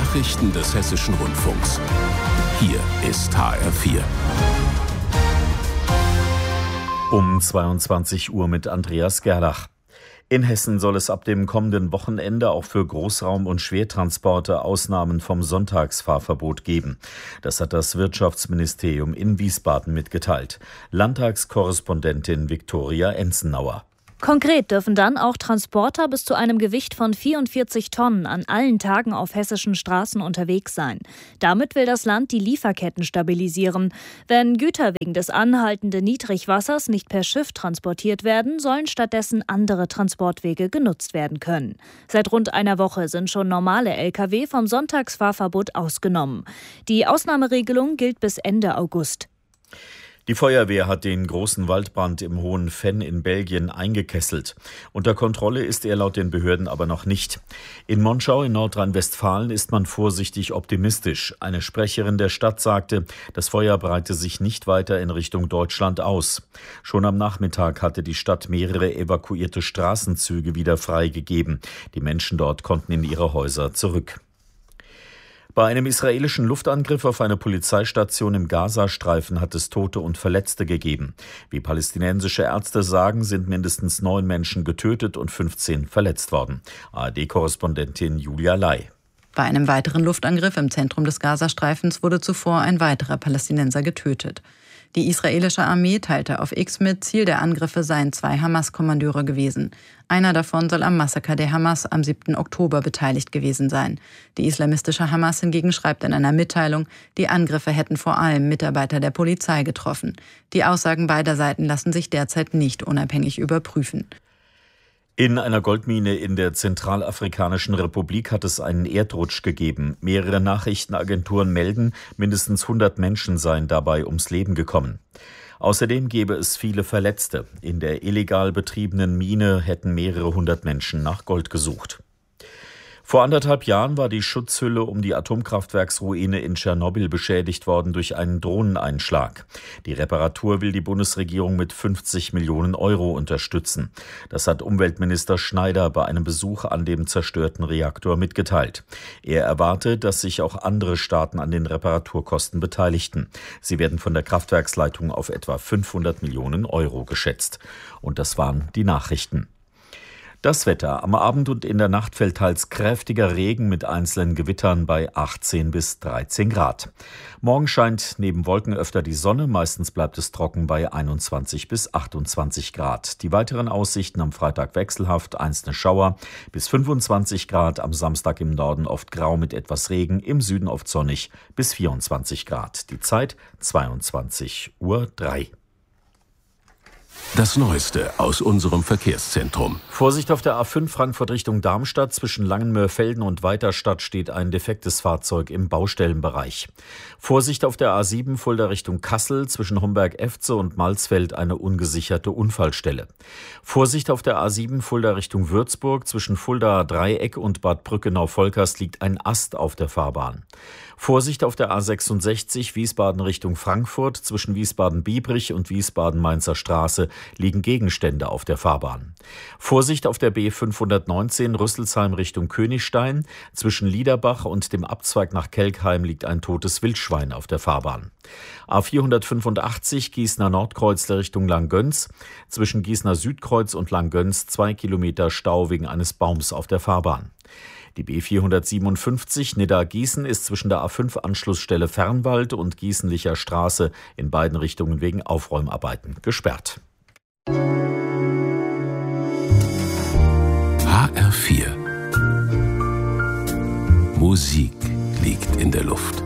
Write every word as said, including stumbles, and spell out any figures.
Nachrichten des Hessischen Rundfunks. Hier ist H R vier. Um zweiundzwanzig Uhr mit Andreas Gerlach. In Hessen soll es ab dem kommenden Wochenende auch für Großraum- und Schwertransporte Ausnahmen vom Sonntagsfahrverbot geben. Das hat das Wirtschaftsministerium in Wiesbaden mitgeteilt. Landtagskorrespondentin Viktoria Enzenauer. Konkret dürfen dann auch Transporter bis zu einem Gewicht von vierundvierzig Tonnen an allen Tagen auf hessischen Straßen unterwegs sein. Damit will das Land die Lieferketten stabilisieren. Wenn Güter wegen des anhaltenden Niedrigwassers nicht per Schiff transportiert werden, sollen stattdessen andere Transportwege genutzt werden können. Seit rund einer Woche sind schon normale L K W vom Sonntagsfahrverbot ausgenommen. Die Ausnahmeregelung gilt bis Ende August. Die Feuerwehr hat den großen Waldbrand im Hohen Venn in Belgien eingekesselt. Unter Kontrolle ist er laut den Behörden aber noch nicht. In Monschau in Nordrhein-Westfalen ist man vorsichtig optimistisch. Eine Sprecherin der Stadt sagte, das Feuer breite sich nicht weiter in Richtung Deutschland aus. Schon am Nachmittag hatte die Stadt mehrere evakuierte Straßenzüge wieder freigegeben. Die Menschen dort konnten in ihre Häuser zurück. Bei einem israelischen Luftangriff auf eine Polizeistation im Gazastreifen hat es Tote und Verletzte gegeben. Wie palästinensische Ärzte sagen, sind mindestens neun Menschen getötet und fünfzehn verletzt worden. A R D-Korrespondentin Julia Lai. Bei einem weiteren Luftangriff im Zentrum des Gazastreifens wurde zuvor ein weiterer Palästinenser getötet. Die israelische Armee teilte auf X mit, Ziel der Angriffe seien zwei Hamas-Kommandeure gewesen. Einer davon soll am Massaker der Hamas am siebten Oktober beteiligt gewesen sein. Die islamistische Hamas hingegen schreibt in einer Mitteilung, die Angriffe hätten vor allem Mitarbeiter der Polizei getroffen. Die Aussagen beider Seiten lassen sich derzeit nicht unabhängig überprüfen. In einer Goldmine in der Zentralafrikanischen Republik hat es einen Erdrutsch gegeben. Mehrere Nachrichtenagenturen melden, mindestens hundert Menschen seien dabei ums Leben gekommen. Außerdem gäbe es viele Verletzte. In der illegal betriebenen Mine hätten mehrere hundert Menschen nach Gold gesucht. Vor anderthalb Jahren war die Schutzhülle um die Atomkraftwerksruine in Tschernobyl beschädigt worden durch einen Drohneneinschlag. Die Reparatur will die Bundesregierung mit fünfzig Millionen Euro unterstützen. Das hat Umweltminister Schneider bei einem Besuch an dem zerstörten Reaktor mitgeteilt. Er erwarte, dass sich auch andere Staaten an den Reparaturkosten beteiligten. Sie werden von der Kraftwerksleitung auf etwa fünfhundert Millionen Euro geschätzt. Und das waren die Nachrichten. Das Wetter. Am Abend und in der Nacht fällt teils kräftiger Regen mit einzelnen Gewittern bei achtzehn bis dreizehn Grad. Morgen scheint neben Wolken öfter die Sonne, meistens bleibt es trocken bei einundzwanzig bis achtundzwanzig Grad. Die weiteren Aussichten am Freitag wechselhaft, einzelne Schauer bis fünfundzwanzig Grad, am Samstag im Norden oft grau mit etwas Regen, im Süden oft sonnig bis vierundzwanzig Grad. Die Zeit zweiundzwanzig Uhr drei. Das Neueste aus unserem Verkehrszentrum. Vorsicht auf der A fünf Frankfurt Richtung Darmstadt. Zwischen Langenmörfelden und Weiterstadt steht ein defektes Fahrzeug im Baustellenbereich. Vorsicht auf der A sieben Fulda Richtung Kassel. Zwischen Homberg-Efze und Malzfeld eine ungesicherte Unfallstelle. Vorsicht auf der A sieben Fulda Richtung Würzburg. Zwischen Fulda Dreieck und Bad Brückenau-Volkers liegt ein Ast auf der Fahrbahn. Vorsicht auf der A sechsundsechzig Wiesbaden Richtung Frankfurt. Zwischen Wiesbaden-Biebrich und Wiesbaden-Mainzer Straße liegen Gegenstände auf der Fahrbahn. Vorsicht auf der B fünfhundertneunzehn Rüsselsheim Richtung Königstein. Zwischen Liederbach und dem Abzweig nach Kelkheim liegt ein totes Wildschwein auf der Fahrbahn. A vierhundertfünfundachtzig Gießener Nordkreuz Richtung Langgöns. Zwischen Gießener Südkreuz und Langgöns zwei Kilometer Stau wegen eines Baums auf der Fahrbahn. Die B vierhundertsiebenundfünfzig Nidda-Gießen ist zwischen der A fünf Anschlussstelle Fernwald und Gießenlicher Straße in beiden Richtungen wegen Aufräumarbeiten gesperrt. H R vier. Musik liegt in der Luft.